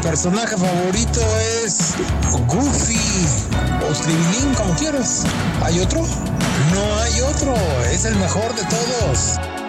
personaje favorito es Goofy o Slibilín, como quieras. ¿Hay otro? No hay otro, es el mejor de todos.